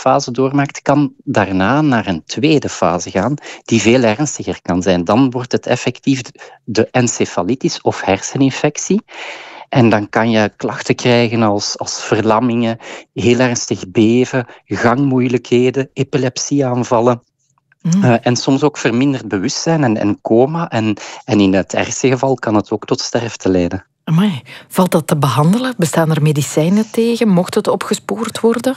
fase doormaakt, kan daarna naar een tweede fase gaan, die veel ernstiger kan zijn. Dan wordt het effectief de encefalitis of herseninfectie. En dan kan je klachten krijgen als verlammingen, heel ernstig beven, gangmoeilijkheden, epilepsieaanvallen. En soms ook verminderd bewustzijn en coma. En in het ergste geval kan het ook tot sterfte leiden. Amai. Valt dat te behandelen? Bestaan er medicijnen tegen? Mocht het opgespoord worden?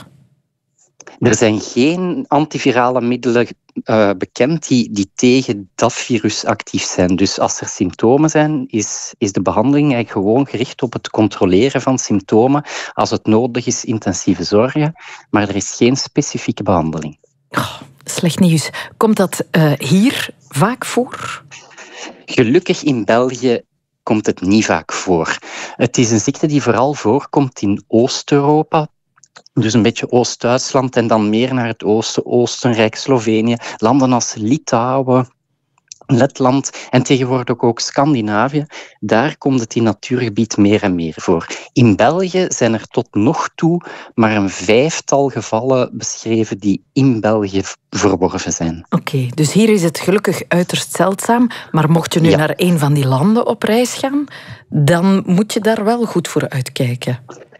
Er zijn geen antivirale middelen bekend die tegen dat virus actief zijn. Dus als er symptomen zijn, is de behandeling eigenlijk gewoon gericht op het controleren van symptomen. Als het nodig is, intensieve zorgen. Maar er is geen specifieke behandeling. Oh, slecht nieuws. Komt dat hier vaak voor? Gelukkig in België komt het niet vaak voor. Het is een ziekte die vooral voorkomt in Oost-Europa. Dus een beetje Oost-Duitsland en dan meer naar het oosten, Oostenrijk, Slovenië, landen als Litouwen, Letland en tegenwoordig ook Scandinavië. Daar komt het in natuurgebied meer en meer voor. In België zijn er tot nog toe maar een 5-tal gevallen beschreven die in België verworven zijn. Oké, dus hier is het gelukkig uiterst zeldzaam. Maar mocht je nu naar een van die landen op reis gaan, dan moet je daar wel goed voor uitkijken.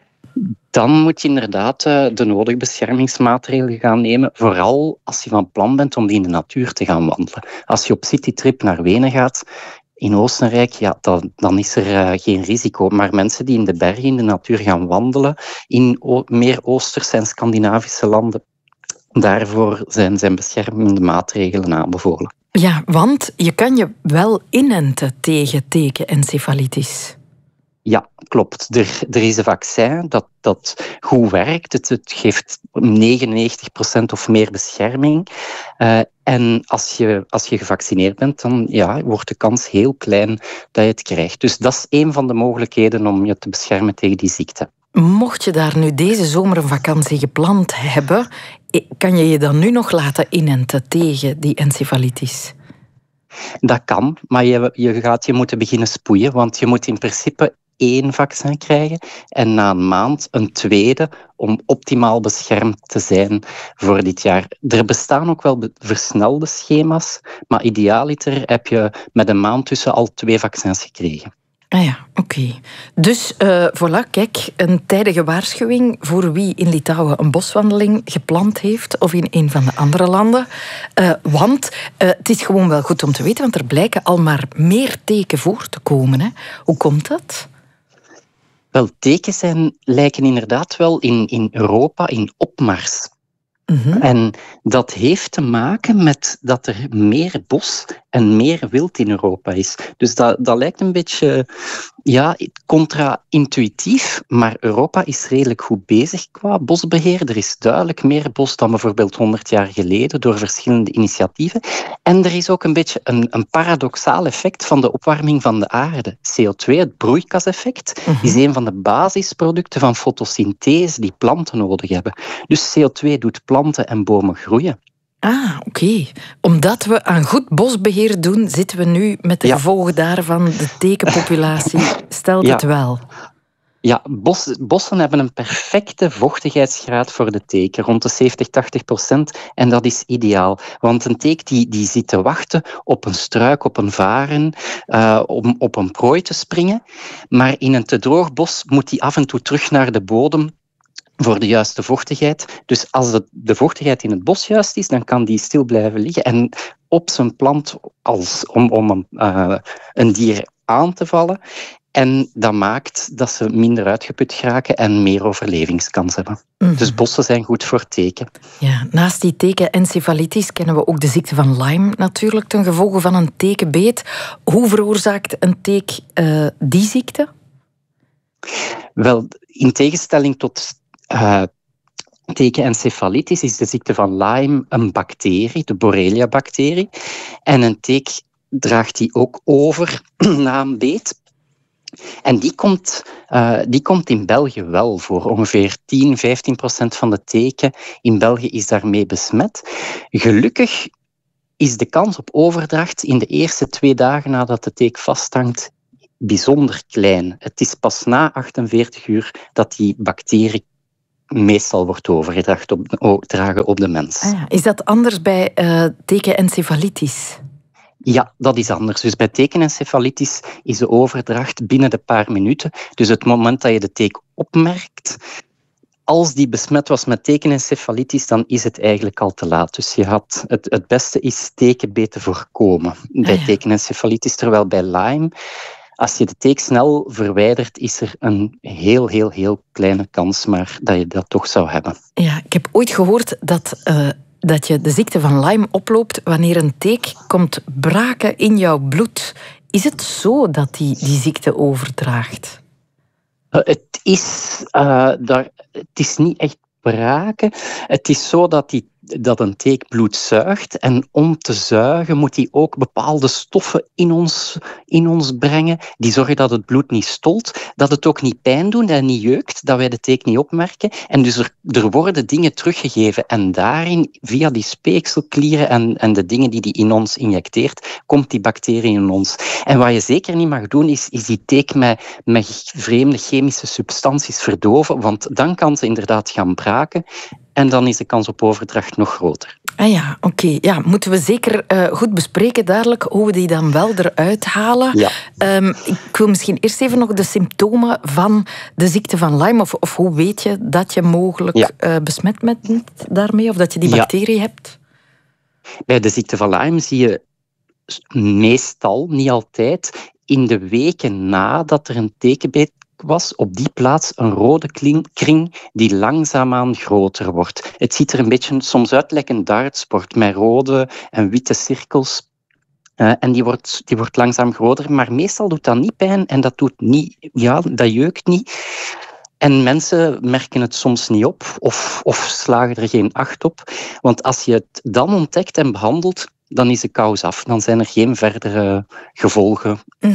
Dan moet je inderdaad de nodige beschermingsmaatregelen gaan nemen. Vooral als je van plan bent om die in de natuur te gaan wandelen. Als je op citytrip naar Wenen gaat, in Oostenrijk, dan is er geen risico. Maar mensen die in de bergen, in de natuur gaan wandelen, in meer Oosterse en Scandinavische landen, daarvoor zijn beschermende maatregelen aanbevolen. Ja, want je kan je wel inenten tegen tekenencefalitis. Ja, klopt. Er is een vaccin dat goed werkt. Het geeft 99% of meer bescherming. En als je gevaccineerd bent, dan wordt de kans heel klein dat je het krijgt. Dus dat is een van de mogelijkheden om je te beschermen tegen die ziekte. Mocht je daar nu deze zomer een vakantie gepland hebben, kan je je dan nu nog laten inenten tegen die encefalitis? Dat kan, maar je gaat je moeten beginnen spoeien, want je moet in principe 1 vaccin krijgen en na een maand een tweede om optimaal beschermd te zijn voor dit jaar. Er bestaan ook wel versnelde schema's, maar idealiter heb je met een maand tussen al 2 vaccins gekregen. Ah ja, oké. Dus voilà, kijk, een tijdige waarschuwing voor wie in Litouwen een boswandeling gepland heeft of in een van de andere landen. Want het is gewoon wel goed om te weten, want er blijken al maar meer teken voor te komen. Hè. Hoe komt dat? Wel, tekens lijken inderdaad wel in Europa in opmars. En dat heeft te maken met dat er meer bos en meer wild in Europa is. Dus dat lijkt een beetje contra-intuïtief, maar Europa is redelijk goed bezig qua bosbeheer. Er is duidelijk meer bos dan bijvoorbeeld 100 jaar geleden door verschillende initiatieven. En er is ook een beetje een paradoxaal effect van de opwarming van de aarde. CO2, het broeikaseffect, is een van de basisproducten van fotosynthese die planten nodig hebben. Dus CO2 doet planten en bomen groeien. Ah, oké. Omdat we aan goed bosbeheer doen, zitten we nu met de gevolgen daarvan. De tekenpopulatie stelt het wel. Ja, bossen hebben een perfecte vochtigheidsgraad voor de teken, rond de 70-80%. En dat is ideaal. Want een teek die zit te wachten op een struik, op een varen, om op een prooi te springen. Maar in een te droog bos moet die af en toe terug naar de bodem voor de juiste vochtigheid. Dus als de vochtigheid in het bos juist is, dan kan die stil blijven liggen en op zijn plant om een dier aan te vallen. En dat maakt dat ze minder uitgeput geraken en meer overlevingskans hebben. Dus bossen zijn goed voor teken. Ja, naast die tekenencefalitis kennen we ook de ziekte van Lyme natuurlijk, ten gevolge van een tekenbeet. Hoe veroorzaakt een teek die ziekte? Wel, in tegenstelling tot tekenencefalitis is de ziekte van Lyme een bacterie, de Borrelia-bacterie. En een teek draagt die ook over na een beet. En die komt in België wel voor. Ongeveer 10-15% van de teken in België is daarmee besmet. Gelukkig is de kans op overdracht in de eerste 2 dagen nadat de teek vasthangt bijzonder klein. Het is pas na 48 uur dat die bacterie meestal wordt overgedragen op de mens. Ah ja. Is dat anders bij tekenencefalitis? Ja, dat is anders. Dus bij tekenencefalitis is de overdracht binnen de paar minuten. Dus het moment dat je de teek opmerkt, als die besmet was met tekenencefalitis, dan is het eigenlijk al te laat. Dus het beste is tekenbeten voorkomen bij tekenencefalitis. Terwijl bij Lyme, als je de teek snel verwijdert, is er een heel, heel, heel kleine kans maar dat je dat toch zou hebben. Ja, ik heb ooit gehoord dat je de ziekte van Lyme oploopt wanneer een teek komt braken in jouw bloed. Is het zo dat die ziekte overdraagt? Het is niet echt braken. Het is zo dat een teek bloed zuigt. En om te zuigen moet hij ook bepaalde stoffen in ons brengen. Die zorgen dat het bloed niet stolt. Dat het ook niet pijn doet en niet jeukt. Dat wij de teek niet opmerken. En dus er worden dingen teruggegeven. En daarin, via die speekselklieren en de dingen die in ons injecteert, komt die bacterie in ons. En wat je zeker niet mag doen, is die teek met vreemde chemische substanties verdoven. Want dan kan ze inderdaad gaan braken. En dan is de kans op overdracht nog groter. Ah ja, oké. Ja, moeten we zeker goed bespreken dadelijk hoe we die dan wel eruit halen. Ja. Ik wil misschien eerst even nog de symptomen van de ziekte van Lyme. Of hoe weet je dat je mogelijk besmet bent daarmee? Of dat je die bacterie hebt? Bij de ziekte van Lyme zie je meestal, niet altijd, in de weken nadat er een tekenbeet was op die plaats een rode kring die langzaamaan groter wordt. Het ziet er een beetje soms uit like een dartsport met rode en witte cirkels. En die wordt langzaam groter, maar meestal doet dat niet pijn en dat jeukt niet. En mensen merken het soms niet op of slagen er geen acht op. Want als je het dan ontdekt en behandelt, dan is de kous af. Dan zijn er geen verdere gevolgen.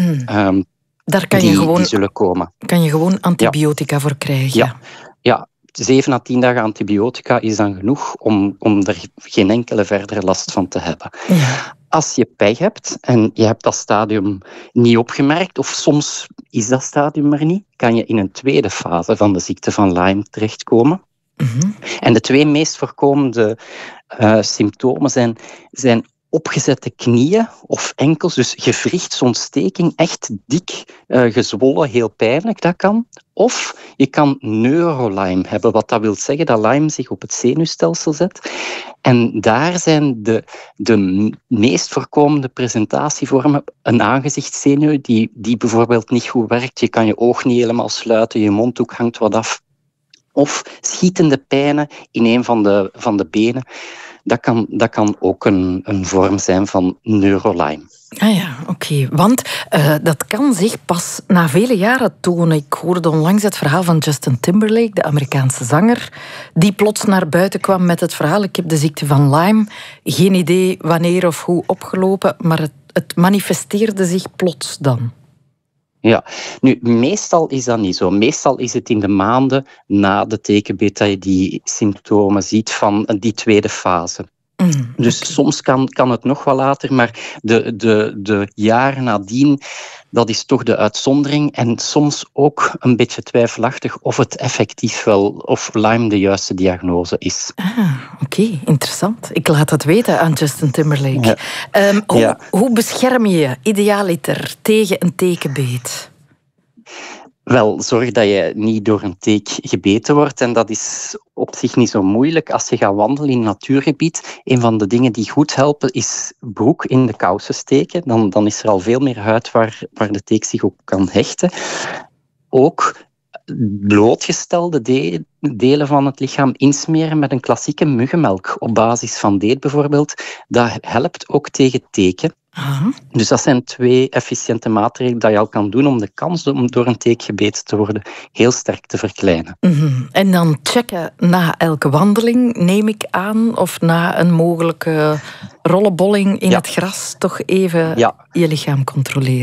Daar die zullen komen. Kan je gewoon antibiotica voor krijgen? Ja, 7 à 10 dagen antibiotica is dan genoeg om er geen enkele verdere last van te hebben. Ja. Als je pech hebt en je hebt dat stadium niet opgemerkt, of soms is dat stadium er niet, kan je in een tweede fase van de ziekte van Lyme terechtkomen. En de 2 meest voorkomende symptomen zijn opgezette knieën of enkels, dus gewrichtsontsteking, echt dik, gezwollen, heel pijnlijk, dat kan. Of je kan neurolyme hebben, wat dat wil zeggen dat Lyme zich op het zenuwstelsel zet. En daar zijn de meest voorkomende presentatievormen een aangezichtszenuw die bijvoorbeeld niet goed werkt. Je kan je oog niet helemaal sluiten, je mondhoek hangt wat af. Of schietende pijnen in een van de benen. Dat kan ook een vorm zijn van neurolyme. Ah ja, oké. Want dat kan zich pas na vele jaren tonen. Ik hoorde onlangs het verhaal van Justin Timberlake, de Amerikaanse zanger, die plots naar buiten kwam met het verhaal: ik heb de ziekte van Lyme. Geen idee wanneer of hoe opgelopen, maar het manifesteerde zich plots dan. Ja, nu, meestal is dat niet zo. Meestal is het in de maanden na de tekenbeet dat je die symptomen ziet van die tweede fase. Dus soms kan het nog wel later, maar de jaren nadien, dat is toch de uitzondering. En soms ook een beetje twijfelachtig of het effectief wel, of Lyme de juiste diagnose is. Oké, interessant. Ik laat dat weten aan Justin Timberlake. Ja. Hoe bescherm je je idealiter tegen een tekenbeet? Wel, zorg dat je niet door een teek gebeten wordt. En dat is op zich niet zo moeilijk. Als je gaat wandelen in een natuurgebied, een van de dingen die goed helpen is broek in de kousen steken. Dan is er al veel meer huid waar de teek zich op kan hechten. Ook blootgestelde delen van het lichaam insmeren met een klassieke muggenmelk op basis van deet bijvoorbeeld. Dat helpt ook tegen teken. Dus dat zijn 2 efficiënte maatregelen dat je al kan doen om de kans om door een teek gebeten te worden heel sterk te verkleinen. En dan checken na elke wandeling, neem ik aan, of na een mogelijke rollenbolling in het gras, toch even je lichaam controleren.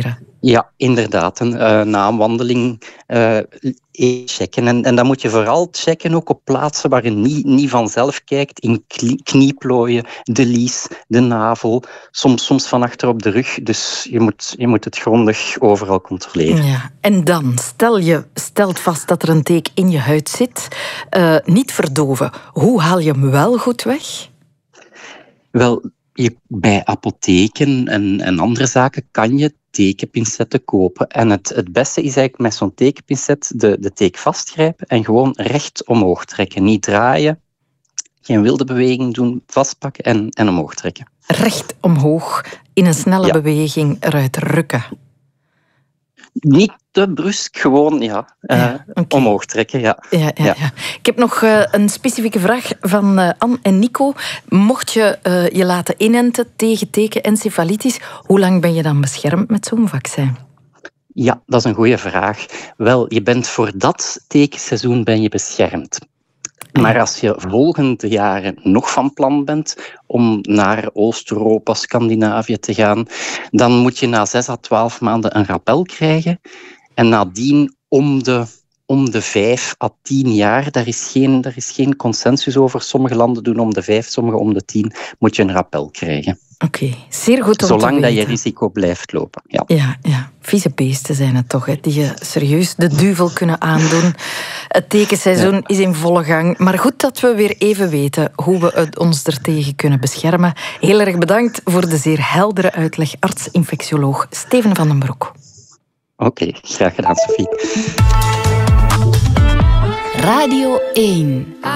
Ja, inderdaad. Na een wandeling checken. En dan moet je vooral checken ook op plaatsen waar je niet vanzelf kijkt. In knieplooien, de lies, de navel, soms van achter op de rug. Dus je moet het grondig overal controleren. Ja. En dan, je stelt vast dat er een teek in je huid zit. Niet verdoven. Hoe haal je hem wel goed weg? Wel, bij apotheken en andere zaken kan je tekenpincetten kopen. En het beste is eigenlijk met zo'n tekenpincet de teek vastgrijpen en gewoon recht omhoog trekken. Niet draaien, geen wilde beweging doen, vastpakken en omhoog trekken. Recht omhoog, in een snelle beweging eruit rukken. Niet te brusk, gewoon omhoog trekken. Ja. Ja. Ik heb nog een specifieke vraag van Anne en Nico. Mocht je je laten inenten tegen tekenencefalitis, hoe lang ben je dan beschermd met zo'n vaccin? Ja, dat is een goede vraag. Wel, je bent voor dat tekenseizoen ben je beschermd. Maar als je volgende jaren nog van plan bent om naar Oost-Europa, Scandinavië te gaan, dan moet je na 6 à 12 maanden een rappel krijgen. En nadien om de 5 à 10 jaar, daar is geen consensus over. Sommige landen doen om de 5, sommige om de 10, moet je een rappel krijgen. Oké, zeer goed om Zolang te weten. dat je risico blijft lopen. Ja. Vieze beesten zijn het toch, hè, die je serieus de duivel kunnen aandoen. Het tekenseizoen is in volle gang. Maar goed dat we weer even weten hoe we ons ertegen kunnen beschermen. Heel erg bedankt voor de zeer heldere uitleg, arts-infectioloog Steven van den Broek. Oké, graag gedaan, Sophie. Radio 1